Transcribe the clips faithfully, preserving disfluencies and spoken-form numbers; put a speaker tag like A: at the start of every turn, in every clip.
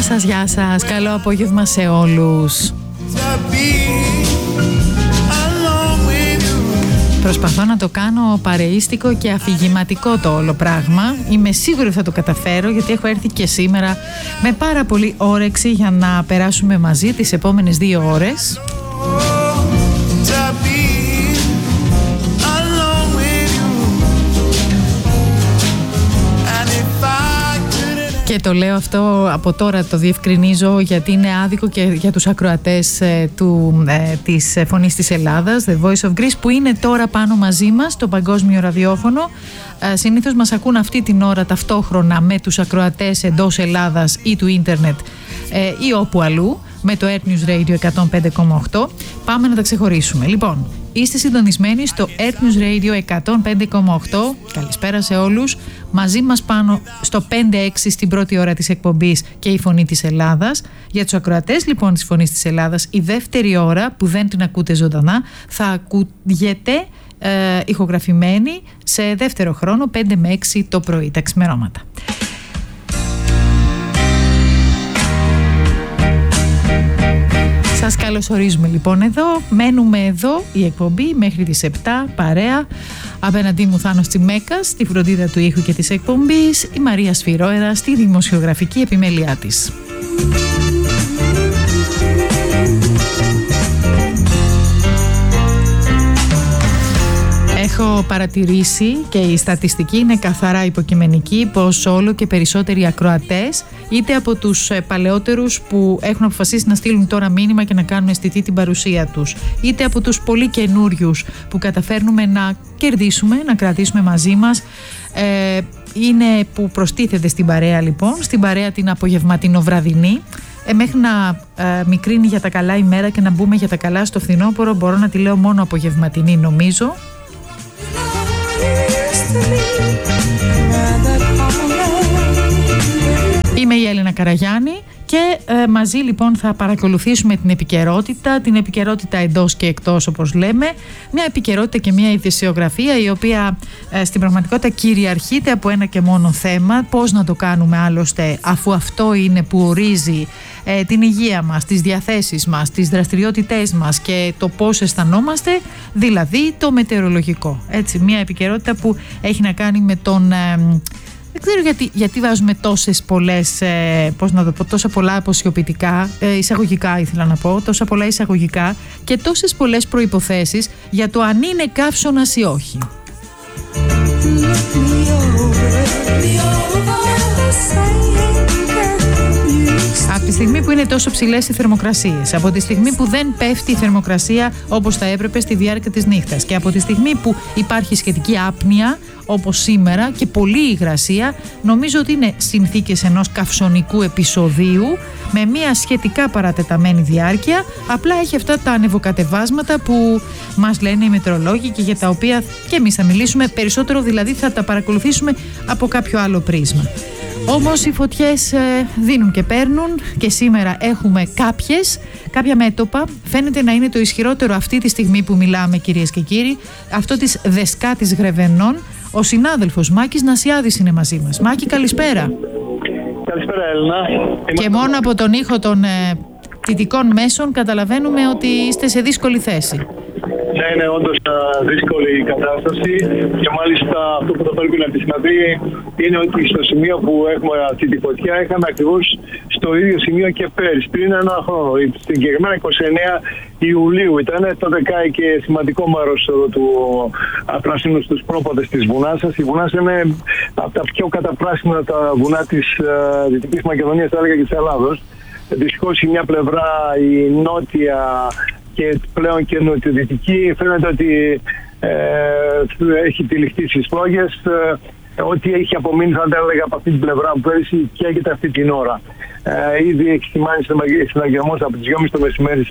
A: σας, γεια σας. Καλό απόγευμα σε όλους. Προσπαθώ να το κάνω παρεΐστικο και αφηγηματικό το όλο πράγμα. Είμαι σίγουρη ότι θα το καταφέρω, γιατί έχω έρθει και σήμερα με πάρα πολύ όρεξη για να περάσουμε μαζί τις επόμενες δύο ώρες. Και το λέω αυτό από τώρα, το διευκρινίζω, γιατί είναι άδικο και για τους ακροατές ε, του, ε, της Φωνής της Ελλάδας, The Voice of Greece, που είναι τώρα πάνω μαζί μας στο παγκόσμιο ραδιόφωνο. Ε, συνήθως μας ακούν αυτή την ώρα ταυτόχρονα με τους ακροατές εντός Ελλάδας ή του ίντερνετ ε, ή όπου αλλού, με το Earth News Radio εκατόν πέντε κόμμα οκτώ. Πάμε να τα ξεχωρίσουμε. Λοιπόν, είστε συντονισμένοι στο Earth News Radio εκατόν πέντε κόμμα οκτώ. Καλησπέρα σε όλους. Μαζί μας πάνω στο πέντε έξι στην πρώτη ώρα της εκπομπής και η Φωνή της Ελλάδας. Για τους ακροατές λοιπόν της Φωνής της Ελλάδας, η δεύτερη ώρα που δεν την ακούτε ζωντανά θα ακούγεται ε, ηχογραφημένη σε δεύτερο χρόνο, πέντε με έξι το πρωί, τα ξημερώματα. Σας καλωσορίζουμε λοιπόν εδώ. Μένουμε εδώ η εκπομπή μέχρι τις επτά, παρέα. Απέναντί μου Θάνος Τσιμέκας, στη φροντίδα του ήχου και της εκπομπής, η Μαρία Σφυρόερα στη δημοσιογραφική επιμέλειά της. Έχω παρατηρήσει, και η στατιστική είναι καθαρά υποκειμενική, πως όλο και περισσότεροι ακροατές, είτε από τους παλαιότερους που έχουν αποφασίσει να στείλουν τώρα μήνυμα και να κάνουν αισθητή την παρουσία τους, είτε από τους πολύ καινούριους που καταφέρνουμε να κερδίσουμε, να κρατήσουμε μαζί μας, ε, είναι που προστίθεται στην παρέα λοιπόν, στην παρέα την απογευματινοβραδινή. Ε, μέχρι να ε, μικρύνει για τα καλά η μέρα και να μπούμε για τα καλά στο φθινόπωρο, μπορώ να τη λέω μόνο απογευματινή νομίζω. Είμαι η Έλληνα Καραγιάννη και ε, μαζί λοιπόν θα παρακολουθήσουμε την επικαιρότητα, την επικαιρότητα εντός και εκτός όπως λέμε, μια επικαιρότητα και μια ειδησιογραφία η οποία ε, στην πραγματικότητα κυριαρχείται από ένα και μόνο θέμα, πώς να το κάνουμε άλλωστε, αφού αυτό είναι που ορίζει ε, την υγεία μας, τις διαθέσεις μας, τις δραστηριότητές μας και το πώς αισθανόμαστε, δηλαδή το μετεωρολογικό. Έτσι, μια επικαιρότητα που έχει να κάνει με τον... Ε, Δεν ξέρω γιατί, γιατί βάζουμε τόσες πολλές, ε, πώς να το πω, τόσα πολλά αποσιοποιητικά, ε, εισαγωγικά ήθελα να πω, τόσα πολλά εισαγωγικά και τόσες πολλές προϋποθέσεις για το αν είναι καύσωνας ή όχι. Από τη στιγμή που είναι τόσο ψηλές οι θερμοκρασίες, από τη στιγμή που δεν πέφτει η θερμοκρασία όπως θα έπρεπε στη διάρκεια της νύχτας και από τη στιγμή που υπάρχει σχετική άπνοια όπως σήμερα και πολλή υγρασία, νομίζω ότι είναι συνθήκες ενός καυσονικού επεισοδίου με μια σχετικά παρατεταμένη διάρκεια, απλά έχει αυτά τα ανεβοκατεβάσματα που μας λένε οι μετεωρολόγοι και για τα οποία και εμείς θα μιλήσουμε περισσότερο, δηλαδή θα τα παρακολουθήσουμε από κάποιο άλλο πρίσμα. Όμως οι φωτιές ε, δίνουν και παίρνουν και σήμερα έχουμε κάποιες, κάποια μέτωπα. Φαίνεται να είναι το ισχυρότερο αυτή τη στιγμή που μιλάμε, κυρίες και κύριοι, αυτό της Δεσκάτης Γρεβενών. Ο συνάδελφος Μάκης Νασιάδης είναι μαζί μας. Μάκη, καλησπέρα.
B: Καλησπέρα, Έλληνα.
A: Και μόνο από τον ήχο των ε, δυτικών μέσων καταλαβαίνουμε ότι είστε σε δύσκολη θέση.
B: Ναι, είναι όντως δύσκολη η κατάσταση και μάλιστα αυτό που θα πρέπει να επισημανθεί είναι ότι στο σημείο που έχουμε αυτή τη φωτιά είχαμε ακριβώς στο ίδιο σημείο και πέρυσι, πριν ένα χρόνο. Στην συγκεκριμένα εικοστή ενάτη Ιουλίου ήταν, τότε κάει και σημαντικό μέρος του πρασίνου στους πρόποδες της Βουνάσας. Η Βουνάσα είναι από τα πιο καταπράσινα τα βουνά της Δυτικής Μακεδονίας, θα έλεγα, και της Ελλάδος. Δυστυχώς η μια πλευρά, η νότια και πλέον και νοτιοδυτική, φαίνεται ότι ε, έχει τυλιχτεί στις φλόγες. Ε, ό,τι έχει απομείνει, θα τα έλεγα, από αυτή την πλευρά που πέρυσι καίγεται αυτή την ώρα. Ε, ήδη έχει σημάνει συναγερμός από τις δυόμιση το μεσημέρι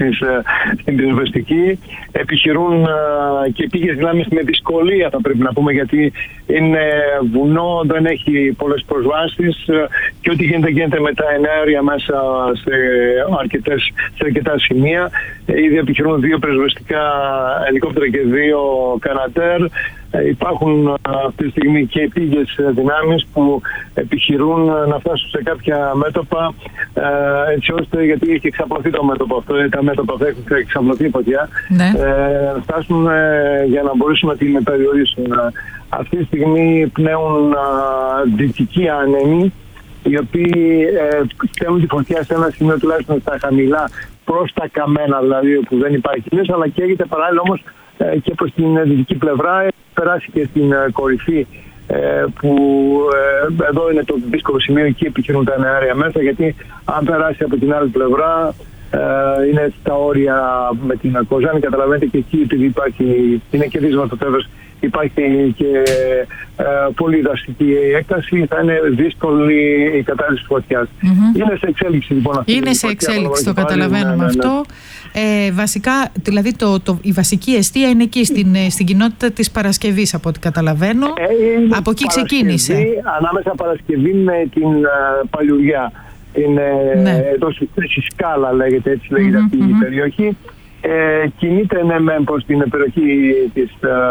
B: στην πυροσβεστική. Επιχειρούν ε, και πήγες δυνάμεις με δυσκολία, θα πρέπει να πούμε, γιατί είναι βουνό, δεν έχει πολλές προσβάσεις ε, και ό,τι γίνεται γίνεται με τα εναέρια μέσα σε, αρκετές, σε αρκετά σημεία. Ε, ήδη επιχειρούν δύο πυροσβεστικά ελικόπτερα και δύο κανατέρ. Ε, υπάρχουν αυτή τη στιγμή και επίγειες δυνάμεις που επιχειρούν να φτάσουν σε κάποια μέτωπα, ε, έτσι ώστε, γιατί έχει εξαπλωθεί το μέτωπο αυτό, τα μέτωπα αυτά έχουν εξαπλωθεί φωτιά, ναι. ε, φτάσουν ε, για να μπορέσουν να την περιορίσουν. Αυτή τη στιγμή πνέουν ε, δυτικοί άνεμοι, οι οποίοι ε, στέλνουν τη φωτιά σε ένα σημείο τουλάχιστον στα χαμηλά, προς τα καμένα δηλαδή, όπου δεν υπάρχει λες, αλλά καίγεται παράλληλα όμως ε, και προς την δυτική πλευρά, περάσει και στην ε, κορυφή, ε, που ε, εδώ είναι το δύσκολο σημείο, εκεί επιχειρούν τα νεάρια μέσα, γιατί αν περάσει από την άλλη πλευρά ε, είναι στα όρια με την Κοζάνη, καταλαβαίνετε, και εκεί επειδή υπάρχει, είναι και δύσκολο το Τέβρος, υπάρχει και ε, πολύ δραστική έκταση, θα είναι δύσκολη η κατάρριση της φωτιάς. Mm-hmm. Είναι σε εξέλιξη λοιπόν αυτή.
A: Είναι σε εξέλιξη, το καταλαβαίνουμε ναι, ναι, ναι. αυτό. Ε, βασικά, δηλαδή το, το, η βασική εστία είναι εκεί στην, στην κοινότητα της Παρασκευής, από ό,τι καταλαβαίνω. Ε, από εκεί ξεκίνησε.
B: Ανάμεσα Παρασκευή με την uh, Παλιουριά. Είναι ναι. εδώ στη Σκάλα λέγεται, έτσι λέγεται mm-hmm, αυτή mm-hmm. η περιοχή. Ε, κινείται ναι μεν προς την περιοχή της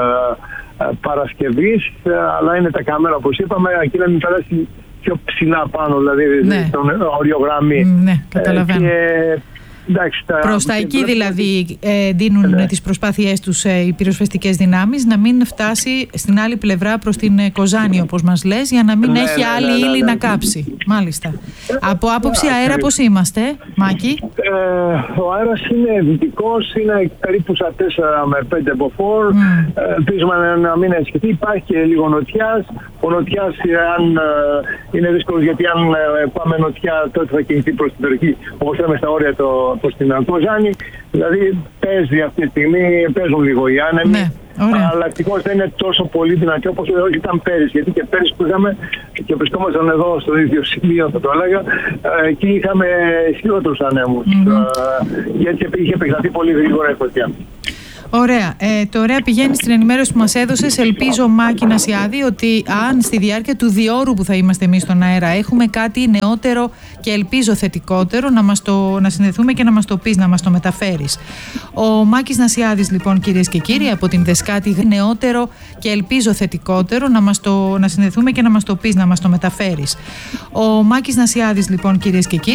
B: uh, Παρασκευής, αλλά είναι τα κάμερα όπως είπαμε, εκεί να μην περάσει πιο ψηλά πάνω, δηλαδή ναι. στον οριογραμμή.
A: Ναι, καταλαβαίνω.
B: Ε, εντάξει, τα...
A: Προς τα εκεί δηλαδή ε, δίνουν ναι. τις προσπάθειές τους ε, οι πυροσβεστικές δυνάμεις, να μην φτάσει στην άλλη πλευρά προς την ε, Κοζάνη όπως μας λες, για να μην ναι, έχει ναι, άλλη ναι, ναι, ύλη ναι, ναι. να κάψει. Μάλιστα. Ε, Από άποψη ε, αέρα πώς είμαστε, Μάκη?
B: Ε, ο αέρας είναι δυτικός, είναι περίπου στα τέσσερα με πέντε μποφόρ. Mm. Ε, ελπίζουμε να, να μην ενισχυθεί. Υπάρχει και λίγο νοτιάς. Ο νοτιάς αν, ε, είναι δύσκολο, γιατί αν ε, πάμε νοτιά τότε θα κινηθεί προς την περιοχή, όπως λέμε στα όρια το, προς την Κοζάνη. Δηλαδή παίζει αυτή τη στιγμή, παίζουν λίγο οι άνεμοι. Ναι. Ωραία. Αλλά ευτυχώς δεν είναι τόσο πολύ δυνατή όπως ήταν πέρυσι. Γιατί και πέρυσι που είχαμε και βρισκόμασταν εδώ στο ίδιο σημείο, θα το έλεγα, εκεί είχαμε ισχυρότερους ανέμους. Mm-hmm. Γιατί είχε επεκταθεί πολύ γρήγορα η φωτιά.
A: Ωραία. Ε, τώρα πηγαίνει στην ενημέρωση που μας έδωσες. Ελπίζω, Μάκη Νασιάδη, ότι αν στη διάρκεια του διόρου που θα είμαστε εμείς στον αέρα έχουμε κάτι νεότερο και ελπίζω θετικότερο, να, μας το, να συνδεθούμε και να μας το πεις, να μας το μεταφέρεις. Ο Μάκης Νασιάδης, λοιπόν, κυρίες και κύριοι, από την Δεσκάτη, νεότερο και ελπίζω θετικότερο, να, μας το, να συνδεθούμε και να μας το πεις, να μας το μεταφέρεις. Ο Μάκης Νασιάδης, λοιπόν, κυρίες και κύριοι.